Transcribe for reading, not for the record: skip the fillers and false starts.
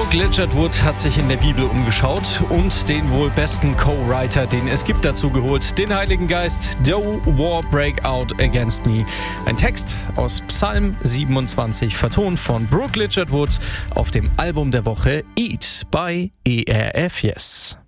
Brooke Ligertwood hat sich in der Bibel umgeschaut und den wohl besten Co-Writer, den es gibt, dazu geholt, den Heiligen Geist. Do war break out against me. Ein Text aus Psalm 27, vertont von Brooke Ligertwood auf dem Album der Woche Eat bei ERF Yes.